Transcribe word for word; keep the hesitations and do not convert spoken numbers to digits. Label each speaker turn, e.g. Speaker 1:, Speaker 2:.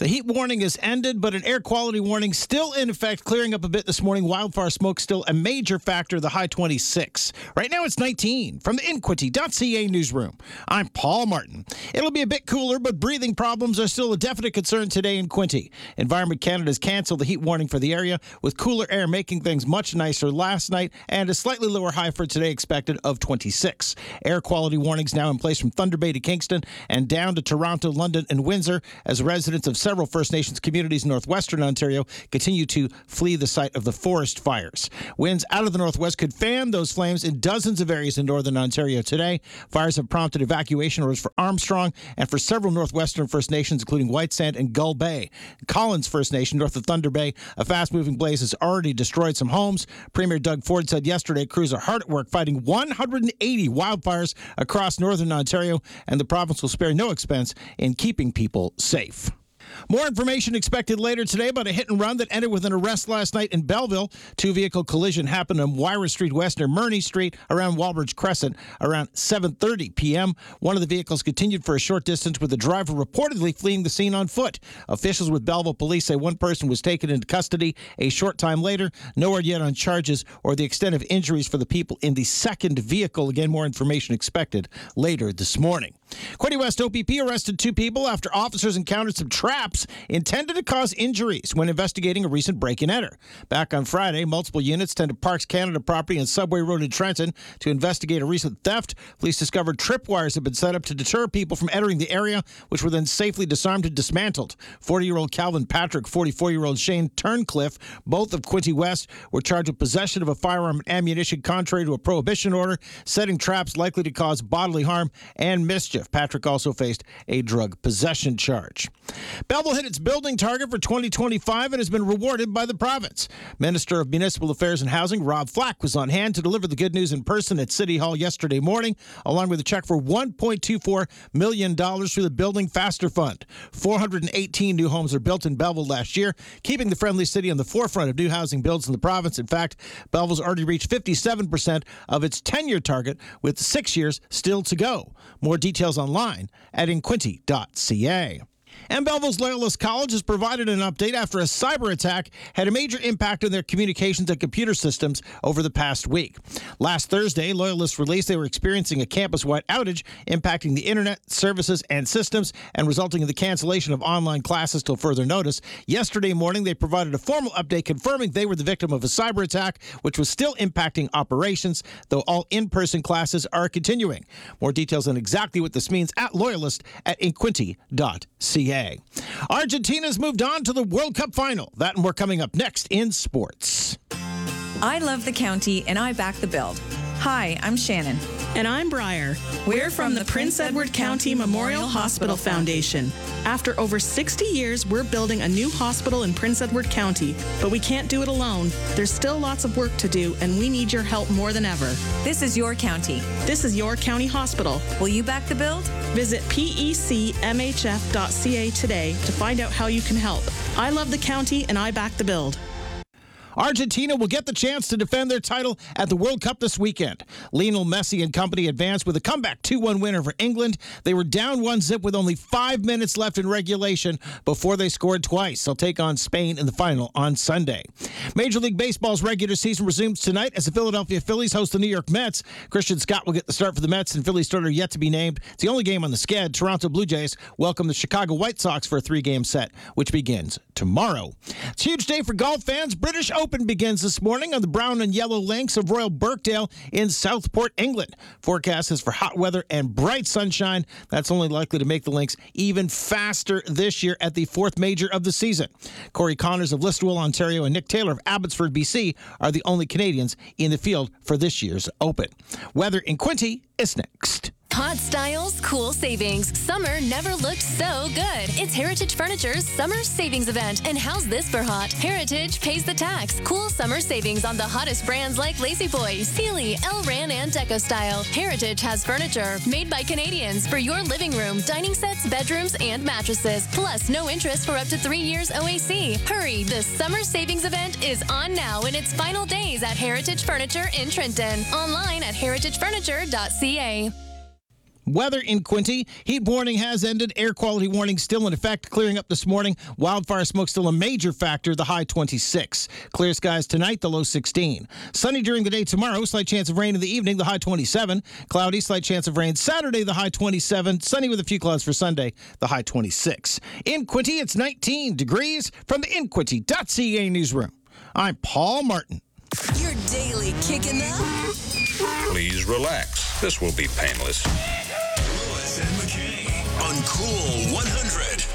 Speaker 1: The heat warning has ended, but an air quality warning still in effect, clearing up a bit this morning. Wildfire smoke still a major factor, the high twenty-six. Right now it's nineteen. From the Inquity dot C A newsroom, I'm Paul Martin. It'll be a bit cooler, but breathing problems are still a definite concern today in Quinte. Environment Canada has canceled the heat warning for the area, with cooler air making things much nicer last night, and a slightly lower high for today expected of twenty-six. Air quality warnings now in place from Thunder Bay to Kingston and down to Toronto, London, and Windsor, as residents of several First Nations communities in northwestern Ontario continue to flee the site of the forest fires. Winds out of the northwest could fan those flames in dozens of areas in northern Ontario today. Fires have prompted evacuation orders for Armstrong and for several northwestern First Nations, including White Sand and Gull Bay. Collins First Nation, north of Thunder Bay, a fast-moving blaze has already destroyed some homes. Premier Doug Ford said yesterday crews are hard at work fighting one hundred eighty wildfires across northern Ontario, and the province will spare no expense in keeping people safe. More information expected later today about a hit and run that ended with an arrest last night in Belleville. Two-vehicle collision happened on Wyra Street West near Murney Street around Walbridge Crescent around seven thirty p.m. One of the vehicles continued for a short distance, with the driver reportedly fleeing the scene on foot. Officials with Belleville police say one person was taken into custody a short time later. No word yet on charges or the extent of injuries for the people in the second vehicle. Again, more information expected later this morning. Quinte West O P P arrested two people after officers encountered some traps intended to cause injuries when investigating a recent break-and-enter. Back on Friday, multiple units tended Parks Canada property on Subway Road in Trenton to investigate a recent theft. Police discovered tripwires had been set up to deter people from entering the area, which were then safely disarmed and dismantled. forty-year-old Calvin Patrick, forty-four-year-old Shane Turncliffe, both of Quinte West, were charged with possession of a firearm and ammunition contrary to a prohibition order, setting traps likely to cause bodily harm and mischief. Patrick also faced a drug possession charge. Belleville hit its building target for twenty twenty-five and has been rewarded by the province. Minister of Municipal Affairs and Housing, Rob Flack, was on hand to deliver the good news in person at City Hall yesterday morning, along with a check for one point two four million dollars through the Building Faster Fund. four hundred eighteen new homes are built in Belleville last year, keeping the friendly city on the forefront of new housing builds in the province. In fact, Belleville's already reached fifty-seven percent of its ten-year target, with six years still to go. More details online at inquinte dot C A. And Belleville's Loyalist College has provided an update after a cyber attack had a major impact on their communications and computer systems over the past week. Last Thursday, Loyalists released they were experiencing a campus-wide outage impacting the internet, services, and systems, and resulting in the cancellation of online classes till further notice. Yesterday morning, they provided a formal update confirming they were the victim of a cyber attack, which was still impacting operations, though all in-person classes are continuing. More details on exactly what this means at Loyalist at inquinte dot C A. Argentina's moved on to the World Cup final. That and more coming up next in sports.
Speaker 2: I love the county and I back the build. Hi, I'm Shannon.
Speaker 3: And I'm Briar. We're from the Prince Edward County Memorial Hospital Foundation. After over sixty years, we're building a new hospital in Prince Edward County, but we can't do it alone. There's still lots of work to do, and we need your help more than ever.
Speaker 2: This is your county.
Speaker 3: This is your county hospital.
Speaker 2: Will you back the build?
Speaker 3: Visit P E C M H F dot C A today to find out how you can help. I love the county, and I back the build.
Speaker 1: Argentina will get the chance to defend their title at the World Cup this weekend. Lionel Messi and company advanced with a comeback two one win over England. They were down one zip with only five minutes left in regulation before they scored twice. They'll take on Spain in the final on Sunday. Major League Baseball's regular season resumes tonight as the Philadelphia Phillies host the New York Mets. Christian Scott will get the start for the Mets, and Philly starter yet to be named. It's the only game on the sched. Toronto Blue Jays welcome the Chicago White Sox for a three-game set, which begins tomorrow. It's a huge day for golf fans. British Open begins this morning on the brown and yellow links of Royal Birkdale in Southport, England. Forecast is for hot weather and bright sunshine. That's only likely to make the links even faster this year at the fourth major of the season. Corey Connors of Listowel, Ontario, and Nick Taylor of Abbotsford, B C are the only Canadians in the field for this year's Open. Weather in Quinte is next.
Speaker 4: Hot styles, cool savings. Summer never looked so good. It's Heritage Furniture's Summer Savings Event. And how's this for hot? Heritage pays the tax. Cool summer savings on the hottest brands like Lazy Boy, Sealy, Elran, and Deco Style. Heritage has furniture made by Canadians for your living room, dining sets, bedrooms, and mattresses. Plus, no interest for up to three years O A C. Hurry, the Summer Savings Event is on now in its final days at Heritage Furniture in Trenton. Online at heritage furniture dot C A.
Speaker 1: Weather in Quincy. Heat warning has ended. Air quality warning still in effect. Clearing up this morning. Wildfire smoke still a major factor. The high twenty-six. Clear skies tonight. The low sixteen. Sunny during the day tomorrow. Slight chance of rain in the evening. The high twenty-seven. Cloudy. Slight chance of rain Saturday. The high twenty-seven. Sunny with a few clouds for Sunday. The high twenty-six. In Quincy, it's nineteen degrees. From the inquinty dot c a newsroom, I'm Paul Martin.
Speaker 5: Your daily kicking up.
Speaker 6: Please relax. This will be painless.
Speaker 7: Lewis and McKay on Cool one hundred.